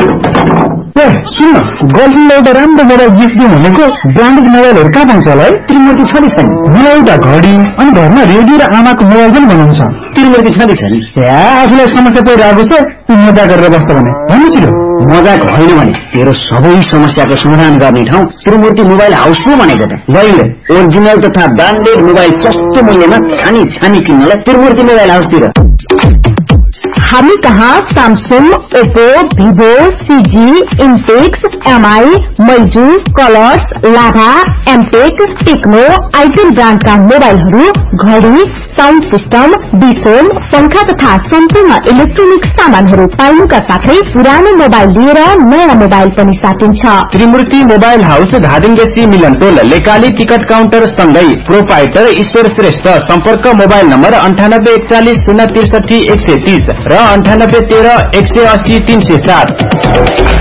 सुन गर्लफ्रेन्डलाई एउटा राम्रो mobile gift दिउँ भनेको ब्रान्डेड मोबाइलहरू कहाँ पाउँछ होला है? त्रिमूर्ति छ नि छैन? मलाई एउटा घडी अनि घरमा रेडियो र आमाको मोबाइल पनि बनाउँछ। त्रिमूर्ति छ नि छैन? आफूलाई समस्या परिरहेको छ तँ मजा गरेर बस्छ भने भन्नु छिटो। मजाक होइन भने तेरो सबै समस्याको समाधान गर्ने ठाउँ त्रिमूर्ति मोबाइल हाउस हो भनेको त। लैले ओरिजिनल तथा ब्रान्डेड मोबाइल सस्तो मूल्यमा छानी किन्नलाई त्रिमूर्ति मोबाइल हाउसतिर। हामी कहाँ Samsung, Oppo, Vivo, CG, इन्टेक्स, MI, मैजू, colours, लाभा, एमटेक, टेक्नो, आइटेल ब्रान्डका मोबाइलहरू, घडी, साउन्ड सिस्टम, डिसोम, पंखा तथा सम्पूर्ण इलेक्ट्रोनिक सामानहरू पाइनुका साथै पुरानो मोबाइल लिएर नयाँ मोबाइल पनि साटिन्छ। त्रिमूर्ति मोबाइल हाउस धादिङदेशी मिलनटोल लेकाली टिकट काउन्टर सँगै प्रोपाइटर ईश्वर श्रेष्ठ। सम्पर्क मोबाइल नम्बर 9841 063 130 र 9813 180 307।